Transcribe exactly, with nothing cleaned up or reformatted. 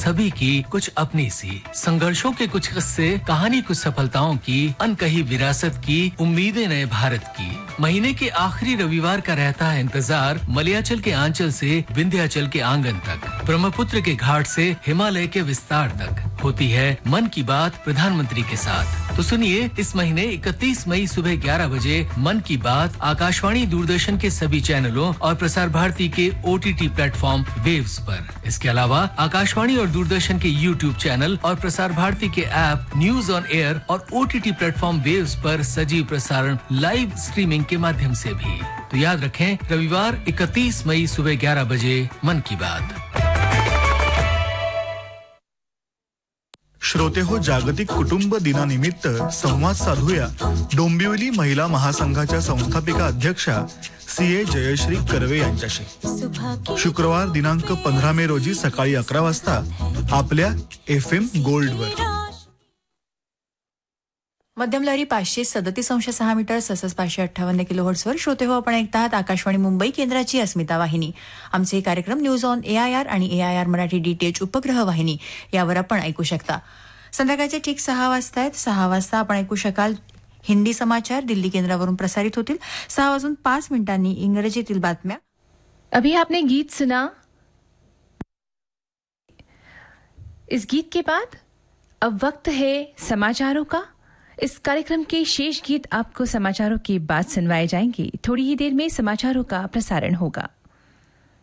सभी की कुछ अपनी सी, संघर्षों के कुछ किस्से, कहानी कुछ सफलताओं की, अनकही विरासत की, उम्मीदें नए भारत की। महीने के आखिरी रविवार का रहता है इंतजार मलयाचल के आंचल से विंध्याचल के आंगन तक, ब्रह्मपुत्र के घाट से हिमालय के विस्तार तक होती है मन की बात प्रधानमंत्री के साथ। तो सुनिए इस महीने इकतीस मई सुबह ग्यारह बजे मन की बात आकाशवाणी दूरदर्शन के सभी चैनलों और प्रसार भारती के ओटीटी प्लेटफॉर्म वेव्स पर। इसके अलावा आकाशवाणी और दूरदर्शन के यूट्यूब चैनल और प्रसार भारती के ऐप न्यूज ऑन एयर और ओटीटी प्लेटफॉर्म वेव्स पर सजीव प्रसारण लाइव स्ट्रीमिंग के माध्यम से भी। तो याद रखें रविवार इकतीस मई सुबह ग्यारह बजे मन की बात। श्रोते हो, जागतिक कुटुंब दिनानिमित्त संवाद साधूया डोंबिवली महिला महासंघाच्या संस्थापिका अध्यक्षा सी ए जयश्री कर्वे यांच्याशी। शुक्रवार दिनांक पंधरा मे रोजी सकाळी अकरा वाजता आपल्या एफ एम गोल्ड वर। मध्यम लहरी पाचशे सदतीस अंश सहा मीटर तसंच पाचशे अठ्ठावन्न किलो हर्ट्झवर श्रोते हो आपण ऐकत आहात आकाशवाणी मुंबई केंद्राची अस्मिता वाहिनी। आमचे कार्यक्रम news on A I R आणि ए आय आर मराठी डीटीएच उपग्रह वाहिनी यावर आपण ऐकू शकता। संध्याकाळचे ठीक सहा वाजता आहेत। सहा वाजता आपण ऐकू शकाल हिंदी समाचार दिल्ली केंद्रावरून प्रसारित होतील। सहा वाजून पाच मिनिटांनी इंग्रजीतील बातम्या। अभी आपने गीत सुना। इस गीत के बाद अब वक्त है समाचारों का। इस कार्यक्रम के शेष गीत आपको समाचारों के बाद सुनवाए जाएंगे। थोड़ी ही देर में समाचारों का प्रसारण होगा।